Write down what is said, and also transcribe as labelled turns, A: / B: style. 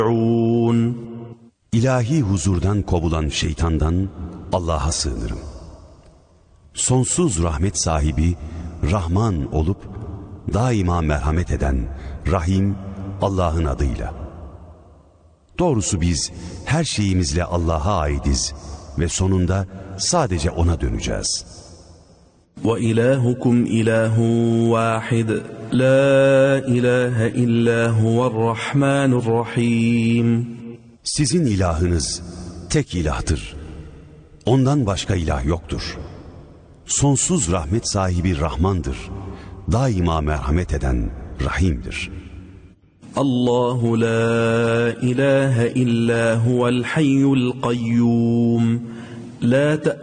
A: İlahi huzurdan kovulan şeytandan Allah'a sığınırım. Sonsuz rahmet sahibi, Rahman olup daima merhamet eden Rahim Allah'ın adıyla. Doğrusu biz her şeyimizle Allah'a aitiz ve sonunda sadece O'na döneceğiz.
B: وَإِلَٰهُكُمْ إِلَٰهٌ وَاحِدٌ لَا إِلَٰهَ إِلَّا هُوَ الرَّحْمَٰنُ الرَّحِيمُ.
A: Sizin ilahınız tek ilahtır. Ondan başka ilah yoktur. Sonsuz rahmet sahibi Rahmandır. Daima merhamet eden Rahim'dir.
B: Allahu la ilahe illa huvel hayyul kayyum. La